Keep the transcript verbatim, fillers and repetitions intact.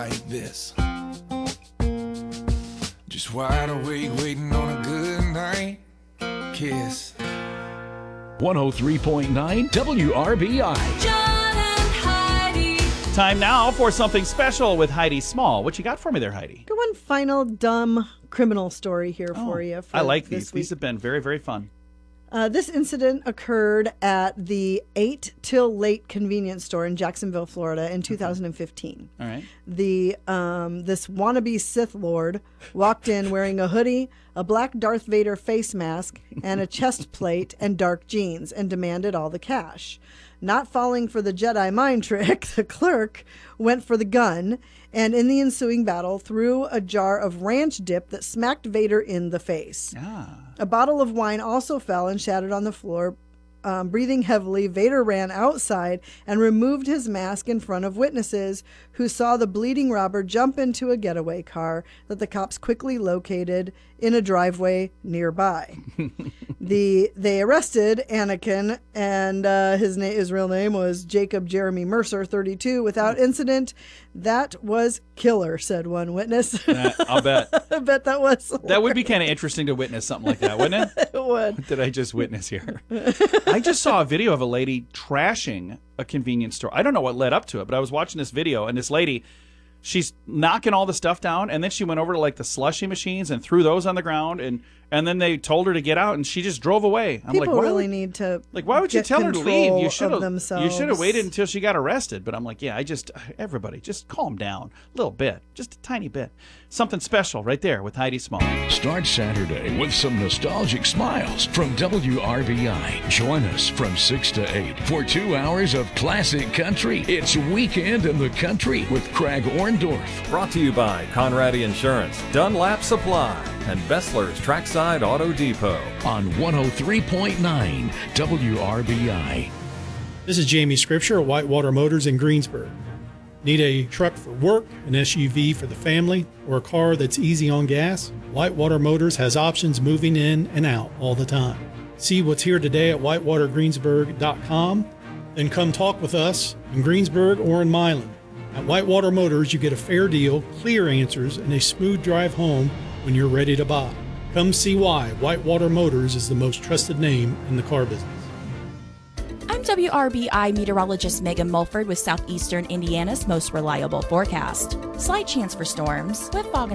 like this. Just wide awake, waiting on a good night kiss. one oh three point nine W R B I. John and Heidi. Time now for something special with Heidi Small. What you got for me there, Heidi? Got one final dumb criminal story here Oh, for you. For I like this these. week. These have been very, very fun. Uh, this incident occurred at the eight till late convenience store in Jacksonville, Florida in two thousand fifteen. All right. The um, this wannabe Sith Lord walked in wearing a hoodie, a black Darth Vader face mask, and a chest plate and dark jeans, and demanded all the cash. Not falling for the Jedi mind trick, the clerk went for the gun, and in the ensuing battle threw a jar of ranch dip that smacked Vader in the face. Ah. A bottle of wine also fell and shattered on the floor. Um, breathing heavily, Vader ran outside and removed his mask in front of witnesses who saw the bleeding robber jump into a getaway car that the cops quickly located in a driveway nearby. the They arrested Anakin, and uh, his, na- his real name was Jacob Jeremy Mercer, thirty-two, without incident. That was killer, said one witness. Uh, I'll bet. I bet that was That would be kind of interesting to witness something like that, wouldn't it? it would. What did I just witness here? I just saw a video of a lady trashing a convenience store. I don't know what led up to it, but I was watching this video, and this lady, she's knocking all the stuff down, and then she went over to like the slushy machines and threw those on the ground, and and then they told her to get out, and she just drove away. I'm People like, why really would, need to like why would you get tell her to leave? control You should of have you themselves. should have waited until she got arrested. But I'm like, yeah, I just everybody just calm down a little bit, just a tiny bit. Something special right there with Heidi Small. Start Saturday with some nostalgic smiles from W R B I. Join us from six to eight for two hours of classic country. It's Weekend in the Country with Craig Orndorff. Brought to you by Conradi Insurance, Dunlap Supply, and Bessler's Trackside Auto Depot. On one oh three point nine W R B I. This is Jamie Scripture at Whitewater Motors in Greensburg. Need a truck for work, an S U V for the family, or a car that's easy on gas? Whitewater Motors has options moving in and out all the time. See what's here today at whitewater greensburg dot com, then come talk with us in Greensburg or in Milan. At Whitewater Motors, you get a fair deal, clear answers, and a smooth drive home when you're ready to buy. Come see why Whitewater Motors is the most trusted name in the car business. I'm W R B I meteorologist Megan Mulford with Southeastern Indiana's most reliable forecast. Slight chance for storms with fog